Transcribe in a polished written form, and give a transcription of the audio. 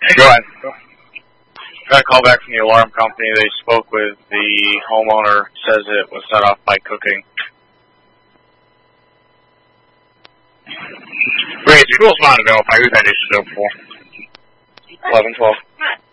Go ahead. Got a call back from the alarm company. They spoke with the homeowner. Says it was set off by cooking. Great. The school's not available. Who's that issue for? 11-12.